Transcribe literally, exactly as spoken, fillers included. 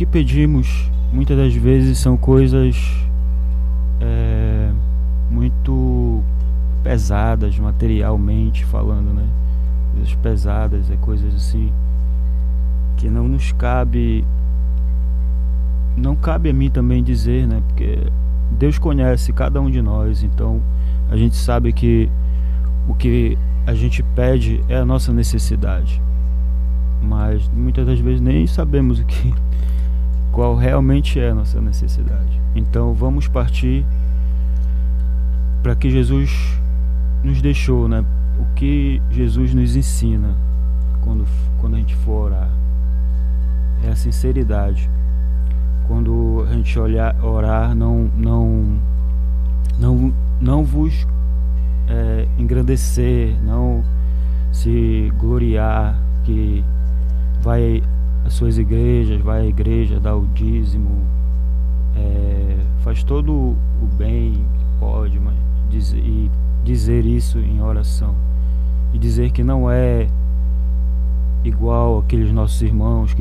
que pedimos muitas das vezes são coisas é, muito pesadas, materialmente falando, né? Coisas pesadas, é coisas assim que não nos cabe, não cabe a mim também dizer, né? Porque Deus conhece cada um de nós, então a gente sabe que o que a gente pede é a nossa necessidade, mas muitas das vezes nem sabemos o que, qual realmente é a nossa necessidade. Então vamos partir para que Jesus nos deixou, né? O que Jesus nos ensina quando, quando a gente for orar é a sinceridade. Quando a gente olhar, orar, não, não, não, não vos é, engrandecer, não se gloriar que vai às suas igrejas, vai à igreja, dá o dízimo, é, faz todo o bem que pode, mas dizer, e dizer isso em oração, e dizer que não é igual aqueles nossos irmãos que